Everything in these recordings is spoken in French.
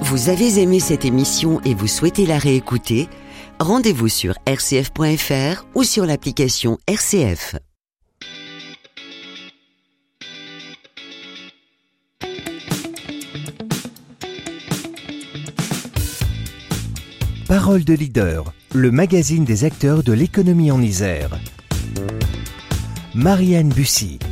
Vous avez aimé cette émission et vous souhaitez la réécouter ? Rendez-vous sur rcf.fr ou sur l'application RCF. Parole de leader, le magazine des acteurs de l'économie en Isère. Marianne Bussy.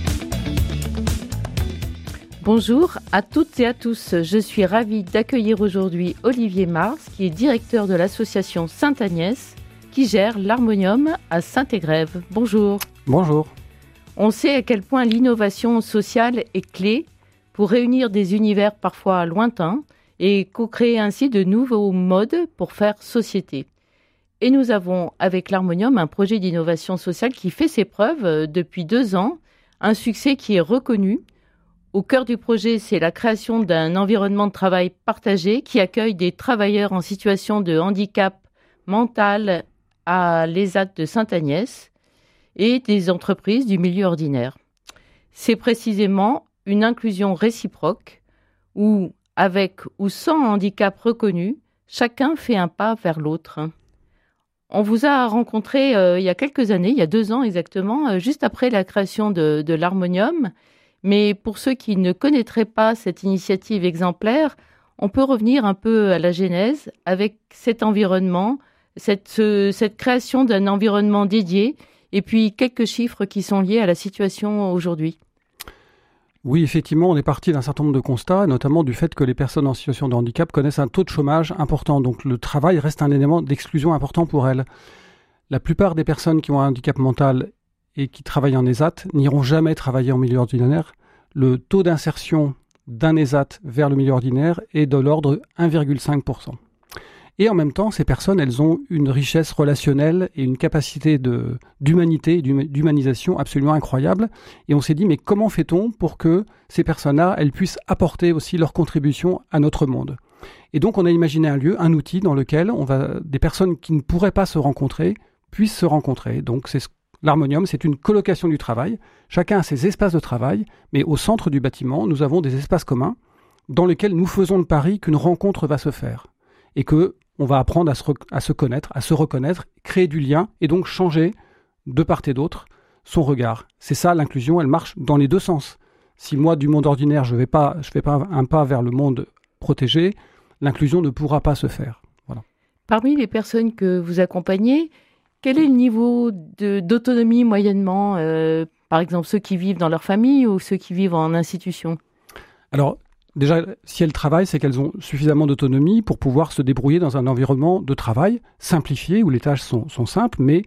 Bonjour à toutes et à tous. Je suis ravie d'accueillir aujourd'hui Olivier Mars, qui est directeur de l'association Sainte-Agnès, qui gère l'Harmonium à Saint-Égrève. Bonjour. Bonjour. On sait à quel point l'innovation sociale est clé pour réunir des univers parfois lointains et co-créer ainsi de nouveaux modes pour faire société. Et nous avons avec l'Harmonium un projet d'innovation sociale qui fait ses preuves depuis 2 ans, un succès qui est reconnu. Au cœur du projet, c'est la création d'un environnement de travail partagé qui accueille des travailleurs en situation de handicap mental à l'ESAT de Sainte-Agnès et des entreprises du milieu ordinaire. C'est précisément une inclusion réciproque où, avec ou sans handicap reconnu, chacun fait un pas vers l'autre. On vous a rencontré il y a quelques années, il y a 2 ans exactement, juste après la création de l'Harmonium. Mais pour ceux qui ne connaîtraient pas cette initiative exemplaire, on peut revenir un peu à la genèse avec cet environnement, cette création d'un environnement dédié et puis quelques chiffres qui sont liés à la situation aujourd'hui. Oui, effectivement, on est parti d'un certain nombre de constats, notamment du fait que les personnes en situation de handicap connaissent un taux de chômage important. Donc le travail reste un élément d'exclusion important pour elles. La plupart des personnes qui ont un handicap mental et qui travaillent en ESAT n'iront jamais travailler en milieu ordinaire. Le taux d'insertion d'un ESAT vers le milieu ordinaire est de l'ordre de 1,5%. Et en même temps, ces personnes, elles ont une richesse relationnelle et une capacité d'humanité, d'humanisation absolument incroyable. Et on s'est dit, mais comment fait-on pour que ces personnes-là, elles puissent apporter aussi leur contribution à notre monde ? Et donc, on a imaginé un lieu, un outil dans lequel des personnes qui ne pourraient pas se rencontrer puissent se rencontrer. Donc, l'Harmonium, c'est une colocation du travail. Chacun a ses espaces de travail, mais au centre du bâtiment, nous avons des espaces communs dans lesquels nous faisons le pari qu'une rencontre va se faire et que on va apprendre à se connaître, à se reconnaître, créer du lien et donc changer de part et d'autre son regard. C'est ça l'inclusion, elle marche dans les 2 sens. Si moi, du monde ordinaire, je fais pas un pas vers le monde protégé, l'inclusion ne pourra pas se faire. Voilà. Parmi les personnes que vous accompagnez, quel est le niveau d'autonomie moyennement, par exemple ceux qui vivent dans leur famille ou ceux qui vivent en institution ? Alors, déjà, si elles travaillent, c'est qu'elles ont suffisamment d'autonomie pour pouvoir se débrouiller dans un environnement de travail simplifié, où les tâches sont simples, mais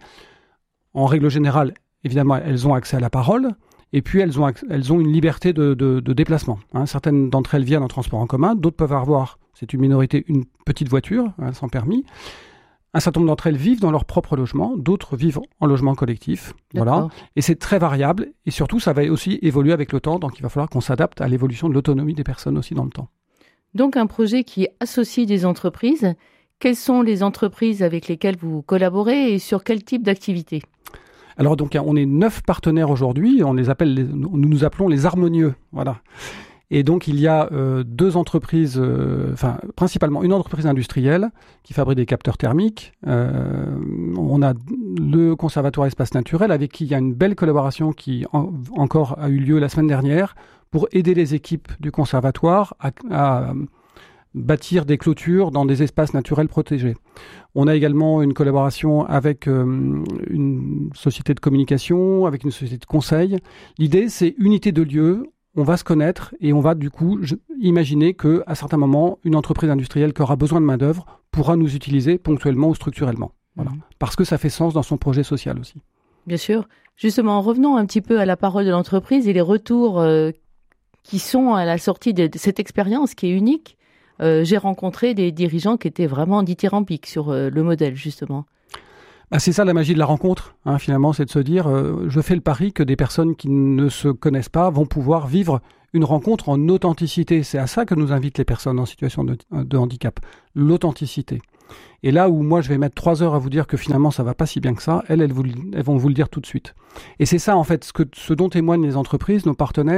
en règle générale, évidemment, elles ont accès à la parole, et puis elles ont une liberté de déplacement. Certaines d'entre elles viennent en transport en commun, d'autres peuvent avoir, c'est une minorité, une petite voiture, sans permis. Un certain nombre d'entre elles vivent dans leur propre logement, d'autres vivent en logement collectif. Voilà. Et c'est très variable. Et surtout, ça va aussi évoluer avec le temps. Donc, il va falloir qu'on s'adapte à l'évolution de l'autonomie des personnes aussi dans le temps. Donc, un projet qui associe des entreprises. Quelles sont les entreprises avec lesquelles vous collaborez et sur quel type d'activité ? Alors, donc, on est 9 partenaires aujourd'hui. Nous nous appelons les harmonieux. Voilà. Et donc, il y a 2 entreprises, principalement une entreprise industrielle qui fabrique des capteurs thermiques. On a le Conservatoire Espace Naturel avec qui il y a une belle collaboration qui encore a eu lieu la semaine dernière pour aider les équipes du conservatoire à bâtir des clôtures dans des espaces naturels protégés. On a également une collaboration avec une société de communication, avec une société de conseil. L'idée, c'est unité de lieu. On va se connaître et on va du coup imaginer qu'à certains moments, une entreprise industrielle qui aura besoin de main-d'œuvre pourra nous utiliser ponctuellement ou structurellement. Voilà. Parce que ça fait sens dans son projet social aussi. Bien sûr. Justement, revenons un petit peu à la parole de l'entreprise et les retours qui sont à la sortie de cette expérience qui est unique. J'ai rencontré des dirigeants qui étaient vraiment dithyrambiques sur le modèle, justement. C'est ça la magie de la rencontre, finalement, c'est de se dire je fais le pari que des personnes qui ne se connaissent pas vont pouvoir vivre une rencontre en authenticité. C'est à ça que nous invitent les personnes en situation de handicap, l'authenticité. Et là où moi je vais mettre 3 heures à vous dire que finalement ça va pas si bien que ça, elles vont vous le dire tout de suite. Et c'est ça en fait, ce dont témoignent les entreprises, nos partenaires,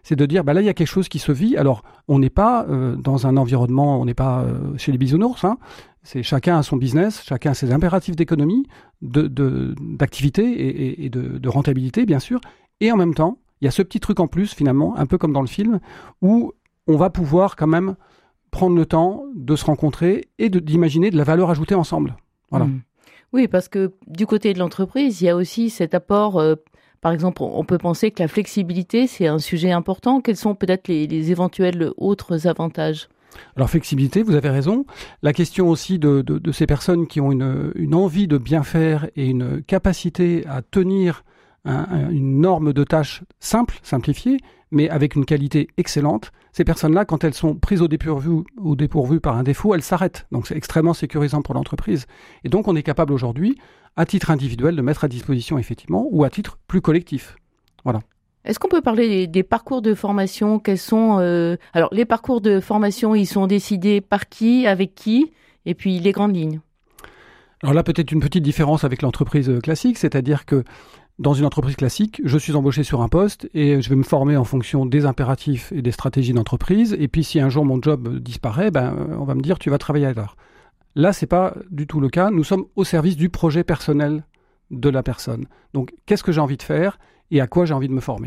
c'est de dire, là, il y a quelque chose qui se vit. Alors, on n'est pas dans un environnement, on n'est pas chez les bisounours, hein. C'est chacun a son business, chacun a ses impératifs d'économie, d'activité et de rentabilité, bien sûr. Et en même temps, il y a ce petit truc en plus, finalement, un peu comme dans le film, où on va pouvoir quand même prendre le temps de se rencontrer et d'imaginer de la valeur ajoutée ensemble. Voilà. Oui, parce que du côté de l'entreprise, il y a aussi cet apport. Par exemple, on peut penser que la flexibilité, c'est un sujet important. Quels sont peut-être les éventuels autres avantages ? Alors, flexibilité, vous avez raison. La question aussi de ces personnes qui ont une envie de bien faire et une capacité à tenir une norme de tâches simplifiée, mais avec une qualité excellente. Ces personnes-là, quand elles sont prises au dépourvu par un défaut, elles s'arrêtent. Donc, c'est extrêmement sécurisant pour l'entreprise. Et donc, on est capable aujourd'hui, à titre individuel, de mettre à disposition, effectivement, ou à titre plus collectif. Voilà. Est-ce qu'on peut parler des parcours de formation ? Quels sont Alors, les parcours de formation, ils sont décidés par qui, avec qui, et puis les grandes lignes. Alors là, peut-être une petite différence avec l'entreprise classique, c'est-à-dire que dans une entreprise classique, je suis embauché sur un poste et je vais me former en fonction des impératifs et des stratégies d'entreprise. Et puis, si un jour mon job disparaît, on va me dire tu vas travailler ailleurs. Là, c'est pas du tout le cas. Nous sommes au service du projet personnel de la personne. Donc, qu'est-ce que j'ai envie de faire et à quoi j'ai envie de me former ?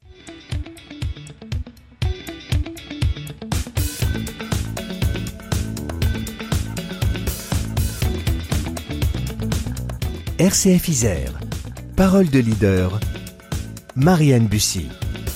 RCF Isère. Parole de leader, Marianne Bussy.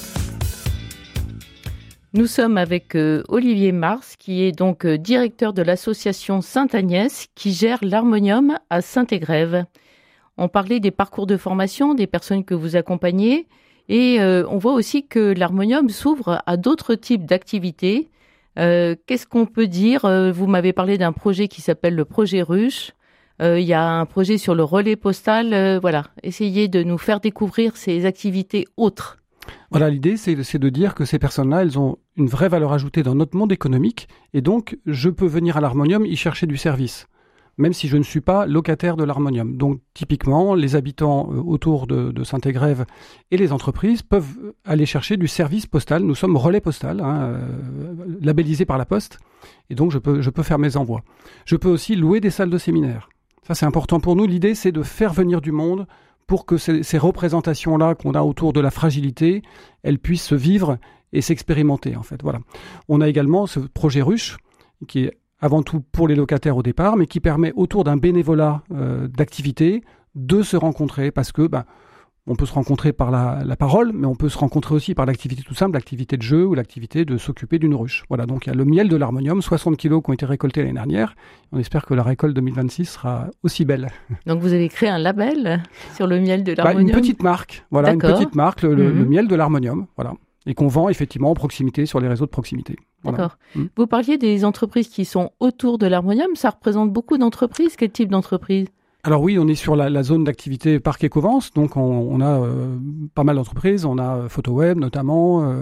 Nous sommes avec Olivier Mars, qui est donc directeur de l'association Sainte-Agnès, qui gère l'Harmonium à Saint-Égrève. On parlait des parcours de formation, des personnes que vous accompagnez, et on voit aussi que l'Harmonium s'ouvre à d'autres types d'activités. Qu'est-ce qu'on peut dire ? Vous m'avez parlé d'un projet qui s'appelle le projet Ruche. Il y a un projet sur le relais postal. Voilà, essayez de nous faire découvrir ces activités autres. Voilà, l'idée, c'est de dire que ces personnes-là, elles ont une vraie valeur ajoutée dans notre monde économique. Et donc, je peux venir à l'Harmonium y chercher du service, même si je ne suis pas locataire de l'Harmonium. Donc, typiquement, les habitants autour de Saint-Égrève et les entreprises peuvent aller chercher du service postal. Nous sommes relais postal, labellisés par la Poste. Et donc, je peux faire mes envois. Je peux aussi louer des salles de séminaire. Ça, c'est important pour nous. L'idée, c'est de faire venir du monde pour que ces représentations-là qu'on a autour de la fragilité, elles puissent se vivre et s'expérimenter, en fait. Voilà. On a également ce projet Ruche, qui est avant tout pour les locataires au départ, mais qui permet autour d'un bénévolat d'activité de se rencontrer, parce que on peut se rencontrer par la parole, mais on peut se rencontrer aussi par l'activité tout simple, l'activité de jeu ou l'activité de s'occuper d'une ruche. Voilà, donc il y a le miel de l'Harmonium, 60 kilos qui ont été récoltés l'année dernière. On espère que la récolte 2026 sera aussi belle. Donc vous avez créé un label sur le miel de l'Harmonium ? Une petite marque, voilà, une petite marque, le miel de l'Harmonium, voilà. Et qu'on vend effectivement en proximité sur les réseaux de proximité. Voilà. D'accord. Vous parliez des entreprises qui sont autour de l'Harmonium, ça représente beaucoup d'entreprises. Quel type d'entreprise ? Alors oui, on est sur la zone d'activité Parc Ecovence, donc on a pas mal d'entreprises, on a PhotoWeb notamment,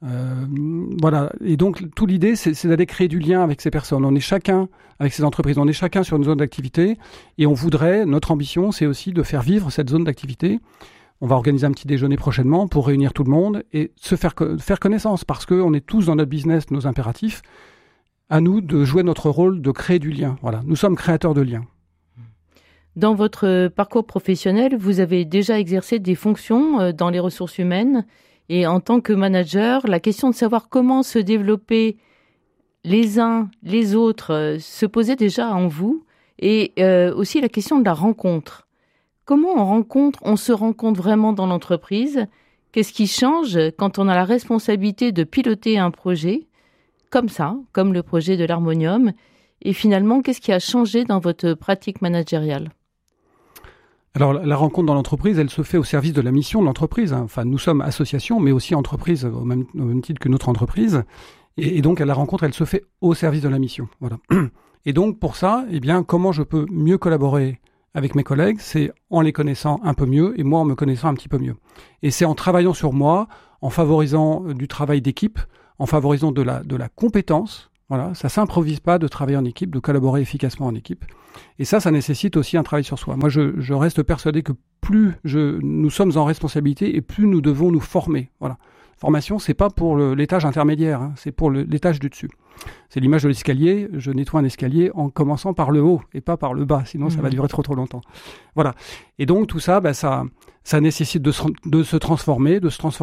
voilà. Et donc toute l'idée, c'est d'aller créer du lien avec ces personnes. On est chacun avec ces entreprises, on est chacun sur une zone d'activité, et notre ambition, c'est aussi de faire vivre cette zone d'activité. On va organiser un petit déjeuner prochainement pour réunir tout le monde et se faire connaissance, parce qu'on est tous dans notre business, nos impératifs. À nous de jouer notre rôle, de créer du lien. Voilà, nous sommes créateurs de liens. Dans votre parcours professionnel, vous avez déjà exercé des fonctions dans les ressources humaines. Et en tant que manager, la question de savoir comment se développer les uns les autres se posait déjà en vous. Et aussi la question de la rencontre. Comment on se rencontre vraiment dans l'entreprise ? Qu'est-ce qui change quand on a la responsabilité de piloter un projet comme ça, comme le projet de l'Harmonium ? Et finalement, qu'est-ce qui a changé dans votre pratique managériale ? Alors, la rencontre dans l'entreprise, elle se fait au service de la mission de l'entreprise. Enfin, nous sommes association, mais aussi entreprise, au même titre qu'une autre entreprise. Et donc, la rencontre, elle se fait au service de la mission. Voilà. Et donc, pour ça, comment je peux mieux collaborer avec mes collègues ? C'est en les connaissant un peu mieux et moi en me connaissant un petit peu mieux. Et c'est en travaillant sur moi, en favorisant du travail d'équipe, en favorisant de la compétence. Voilà, ça s'improvise pas de travailler en équipe, de collaborer efficacement en équipe. Et ça nécessite aussi un travail sur soi. Moi, je reste persuadé que plus nous sommes en responsabilité et plus nous devons nous former. Voilà. Formation, c'est pas pour l'étage intermédiaire, hein, c'est pour l'étage du dessus. C'est l'image de l'escalier. Je nettoie un escalier en commençant par le haut et pas par le bas, sinon ça va durer trop longtemps. Voilà. Et donc tout ça, ça nécessite de se transformer,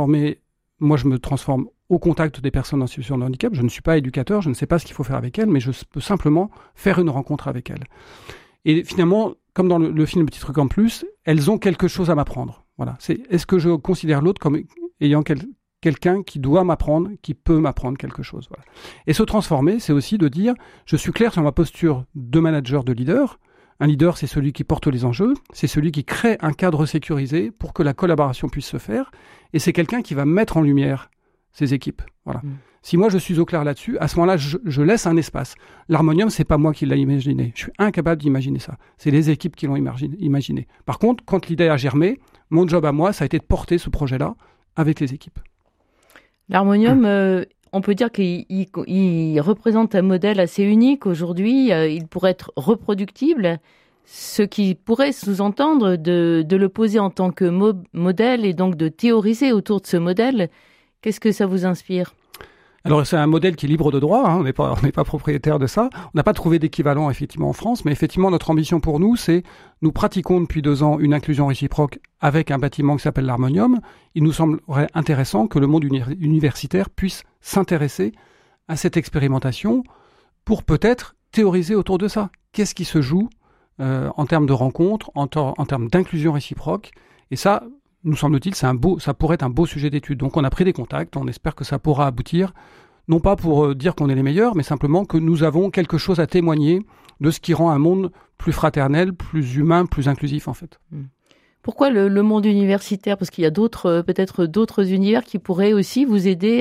Moi, je me transforme au contact des personnes en situation de handicap. Je ne suis pas éducateur, je ne sais pas ce qu'il faut faire avec elles, mais je peux simplement faire une rencontre avec elles. Et finalement, comme dans le film Petit truc en plus, elles ont quelque chose à m'apprendre. Voilà. Est-ce que je considère l'autre comme ayant quelqu'un qui doit m'apprendre, qui peut m'apprendre quelque chose. Voilà. Et se transformer, c'est aussi de dire, je suis clair sur ma posture de manager, de leader. Un leader, c'est celui qui porte les enjeux, c'est celui qui crée un cadre sécurisé pour que la collaboration puisse se faire, et c'est quelqu'un qui va mettre en lumière ses équipes. Voilà. Si moi je suis au clair là-dessus, à ce moment-là, je laisse un espace. L'harmonium, c'est pas moi qui l'ai imaginé. Je suis incapable d'imaginer ça. C'est les équipes qui l'ont imaginé. Par contre, quand l'idée a germé, mon job à moi, ça a été de porter ce projet-là avec les équipes. L'harmonium, on peut dire qu'il représente un modèle assez unique aujourd'hui. Il pourrait être reproductible, ce qui pourrait sous-entendre de le poser en tant que modèle et donc de théoriser autour de ce modèle. Qu'est-ce que ça vous inspire ? Alors, c'est un modèle qui est libre de droit, hein, on n'est pas propriétaire de ça. On n'a pas trouvé d'équivalent, effectivement, en France, mais effectivement, notre ambition pour nous, c'est, nous pratiquons depuis 2 ans une inclusion réciproque avec un bâtiment qui s'appelle l'Harmonium. Il nous semblerait intéressant que le monde universitaire puisse s'intéresser à cette expérimentation pour peut-être théoriser autour de ça. Qu'est-ce qui se joue en termes de rencontres, en termes d'inclusion réciproque ? Et ça, nous semble-t-il, ça pourrait être un beau sujet d'étude. Donc on a pris des contacts, on espère que ça pourra aboutir, non pas pour dire qu'on est les meilleurs, mais simplement que nous avons quelque chose à témoigner de ce qui rend un monde plus fraternel, plus humain, plus inclusif en fait. Pourquoi le monde universitaire ? Parce qu'il y a peut-être d'autres univers qui pourraient aussi vous aider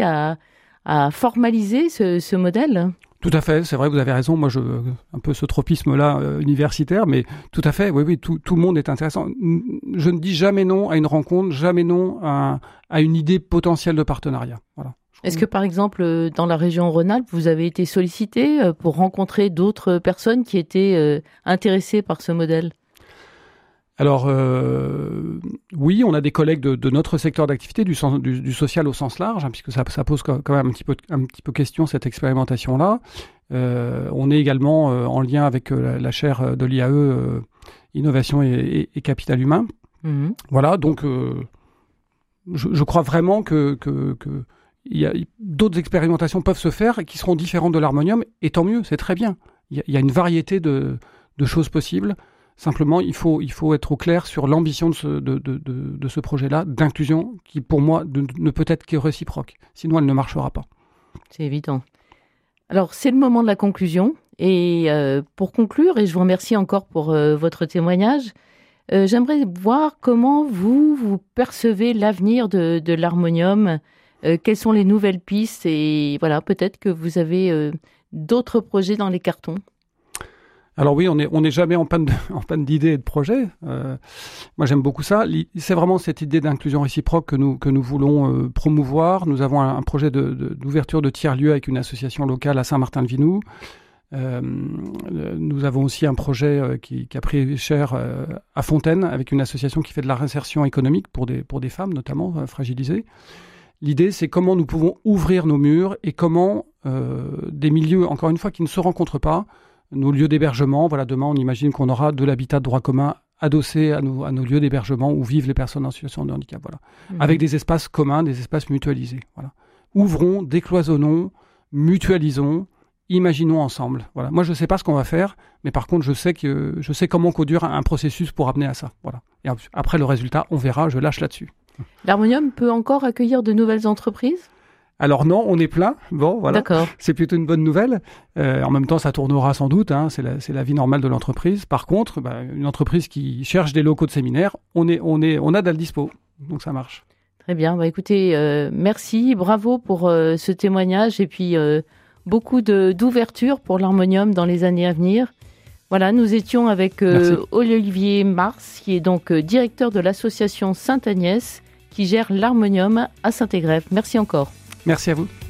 à formaliser ce modèle. Tout à fait, c'est vrai, vous avez raison. Moi, un peu ce tropisme-là universitaire, mais tout à fait, oui, tout le monde est intéressant. Je ne dis jamais non à une rencontre, jamais non à une idée potentielle de partenariat. Voilà. Est-ce que, par exemple, dans la région Rhône-Alpes, vous avez été sollicité pour rencontrer d'autres personnes qui étaient intéressées par ce modèle ? Alors, oui, on a des collègues de notre secteur d'activité, du social au sens large, hein, puisque ça pose quand même un petit peu question, cette expérimentation-là. On est également en lien avec la chaire de l'IAE, Innovation et Capital Humain. Voilà, donc je crois vraiment que d'autres expérimentations peuvent se faire et qui seront différentes de l'harmonium, et tant mieux, c'est très bien. Il y a une variété de choses possibles. Simplement, il faut être au clair sur l'ambition de ce projet-là, d'inclusion, qui pour moi ne peut être que réciproque. Sinon, elle ne marchera pas. C'est évident. Alors, c'est le moment de la conclusion. Et pour conclure, et je vous remercie encore pour votre témoignage, j'aimerais voir comment vous percevez l'avenir de l'harmonium. Quelles sont les nouvelles pistes ? Et voilà, peut-être que vous avez d'autres projets dans les cartons. Alors oui, on n'est jamais en panne d'idées et de projets. Moi, j'aime beaucoup ça. C'est vraiment cette idée d'inclusion réciproque que nous voulons promouvoir. Nous avons un projet d'ouverture de tiers-lieux avec une association locale à Saint-Martin-de-Vinoux. Nous avons aussi un projet qui a pris cher à Fontaine avec une association qui fait de la réinsertion économique pour des femmes, notamment fragilisées. L'idée, c'est comment nous pouvons ouvrir nos murs et comment des milieux, encore une fois, qui ne se rencontrent pas, nos lieux d'hébergement, voilà, demain on imagine qu'on aura de l'habitat de droit commun adossé à nos lieux d'hébergement où vivent les personnes en situation de handicap, voilà, avec des espaces communs, des espaces mutualisés. Voilà. Ouvrons, décloisonnons, mutualisons, imaginons ensemble. Voilà. Moi je ne sais pas ce qu'on va faire, mais par contre je sais comment conduire un processus pour amener à ça. Voilà. Et après le résultat, on verra, je lâche là-dessus. L'harmonium peut encore accueillir de nouvelles entreprises ? Alors non, on est plein. Bon, voilà. D'accord. C'est plutôt une bonne nouvelle. En même temps, ça tournera sans doute. Hein, c'est la vie normale de l'entreprise. Par contre, une entreprise qui cherche des locaux de séminaire, on a de la dispo. Donc ça marche. Très bien. Écoutez, merci, bravo pour ce témoignage et puis beaucoup d'ouverture pour l'harmonium dans les années à venir. Voilà, nous étions avec Olivier Mars, qui est donc directeur de l'association Sainte-Agnès, qui gère l'harmonium à Saint-Égrève. Merci encore. Merci à vous.